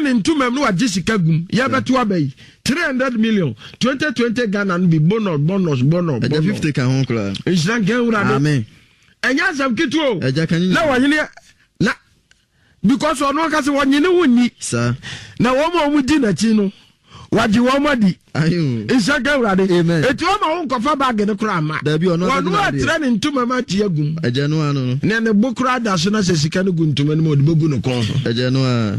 training ntuma no agye sika gum ya beto abai 300 million 2020 Ghana no be bonus 50 ka ho kula Israel Gawura amen enya sam kituo eja kan na wanyene na because ono ka se wanyene wonni sa na wo mo di na chi no waji wo madi ayo Israel Gawura de amen etu ma wo nkofa bag ne kura ma da bi ono na training ntuma ma tie gum eja no ano ne ne bokura da so na se sika no gu ntuma no mo de bogu no kon eja no a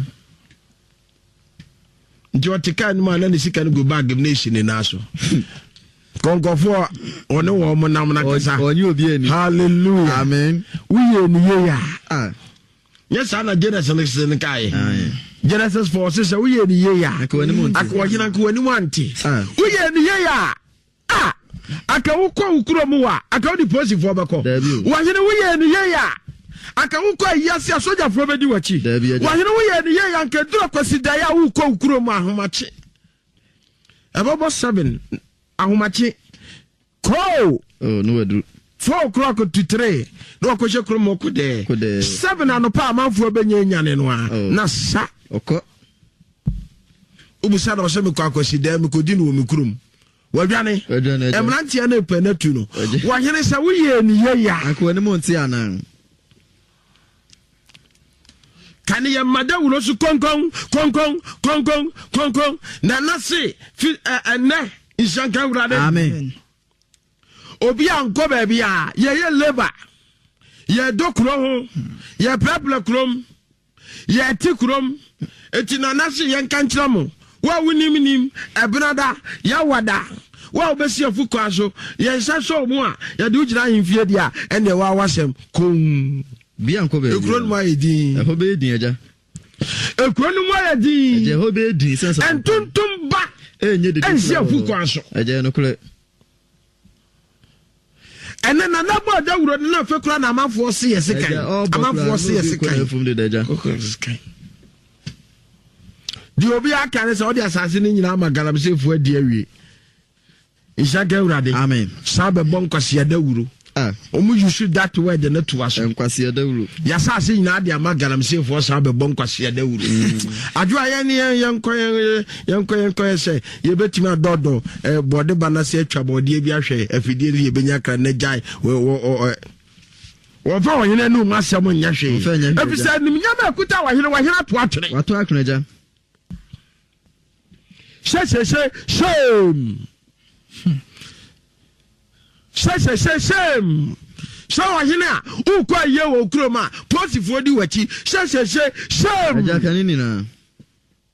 nti otika ni ma na ne sika no go bag ne shine na so konkofo one wo mo nam na kesa onye obi ani hallelujah amen uye ni ye ya ah yes ana Genesis ne kai Genesis 4 says uye ni ye ya akwajina kwani wanti uye ni ye ya ah aka ukọ ukuro mu wa aka odi police fo beko wahene uye ni ye ya aka ukọ yasi asoja fo bedi wachi wahene uye ni ye ya nke duro kwasida ya ukọ ukuro mu ahomachi ebobo 7 ahomachi ko oh no wedu 4 o'clock to 3 no akoshe kromo kude 7 anopa amanfo benye nyane no a na sa oko ubusa na o se me kwa akosida me kodi no mi kurum wadwane emrantia na penatu no wahene sa woye ni ye ya akwani mo nti anan kani ya madawulo su konkon na nase ene Ishanka urade amen obi anko ba bia ye labor ye dokro ho ye problem krom ye tikrom eti na nase ye nkankyra mo wa wunimnim ebrada ya wada wa obesi afuko aso ye nsa so mu a ye de ugina himfie dia ene wa wasem kom bi anko ba ekron ma edin ho be edin eja ekron ma edin eja ho be edin sense entuntum ba enye de ensi afuko aso eja no kule ene na nabo da wuro na fekura na amafo se yesekan amafo se yesekan di obi aka ne se odi asase ni nyina magalam se fu adi awie Ishanka urade amen sabe bonkwase da wuro omu yusu that word na to aso enkwase da wuro ya sase nyina ade amagalam se fu sabe bonkwase da wuro adwo aye ne yenkoye se ye betimi adodo bode bana se atwa bode bi ahwe afidie ye benya kra na jai wo fa wahene no masam nya hwe efisa nim nya ma kuta wahene to atwene wato akuna ja shame so wahene a ukwa ye wo kroma posifo di wachi shame aja kanini na